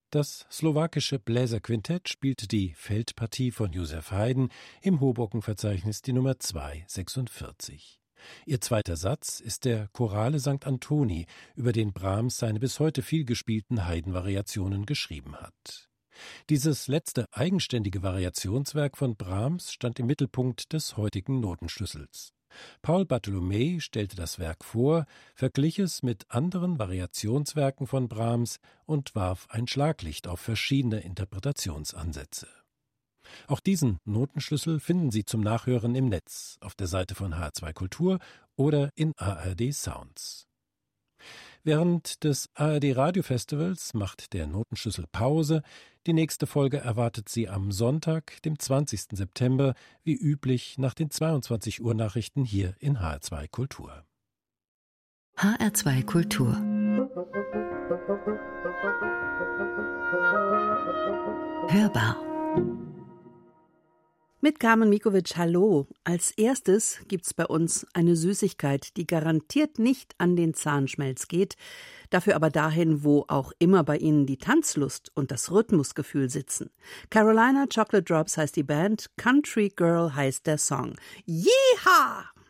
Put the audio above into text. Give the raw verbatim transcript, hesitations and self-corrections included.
Das slowakische Bläserquintett spielte die Feldpartie von Joseph Haydn im Hoboken-Verzeichnis die Nummer zweihundertsechsundvierzig. Ihr zweiter Satz ist der Chorale Sankt Antoni, über den Brahms seine bis heute viel gespielten Haydn-Variationen geschrieben hat. Dieses letzte eigenständige Variationswerk von Brahms stand im Mittelpunkt des heutigen Notenschlüssels. Paul Bartholomä stellte das Werk vor, verglich es mit anderen Variationswerken von Brahms und warf ein Schlaglicht auf verschiedene Interpretationsansätze. Auch diesen Notenschlüssel finden Sie zum Nachhören im Netz, auf der Seite von H R zwei Kultur oder in A R D Sounds. Während des A R D Radiofestivals macht der Notenschlüssel Pause. Die nächste Folge erwartet Sie am Sonntag, dem zwanzigsten September, wie üblich nach den zweiundzwanzig Uhr Nachrichten hier in H R zwei Kultur. H R zwei Kultur. Hörbar. Mit Carmen Mikovic, hallo. Als erstes gibt's bei uns eine Süßigkeit, die garantiert nicht an den Zahnschmelz geht, dafür aber dahin, wo auch immer bei Ihnen die Tanzlust und das Rhythmusgefühl sitzen. Carolina Chocolate Drops heißt die Band, Country Girl heißt der Song. Yeehaw!